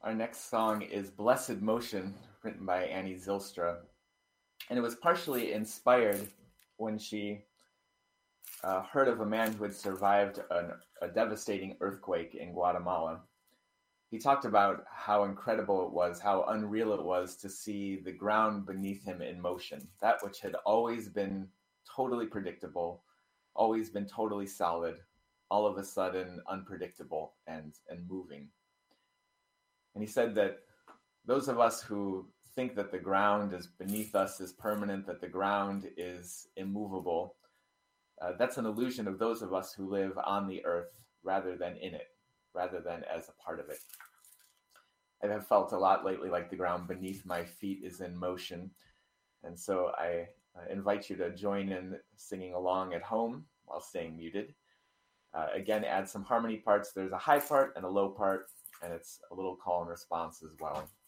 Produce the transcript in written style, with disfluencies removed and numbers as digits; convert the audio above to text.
Our next song is Blessed Motion, written by Annie Zylstra. And it was partially inspired when she heard of a man who had survived a devastating earthquake in Guatemala. He talked about how incredible it was, how unreal it was to see the ground beneath him in motion. That which had always been totally predictable, always been totally solid, all of a sudden unpredictable and moving. And he said that those of us who think that the ground is beneath us is permanent, that the ground is immovable, that's an illusion of those of us who live on the earth rather than in it, rather than as a part of it. I have felt a lot lately like the ground beneath my feet is in motion. And so I invite you to join in singing along at home while staying muted. Again, add some harmony parts. There's a high part and a low part, and it's a little call and response as well.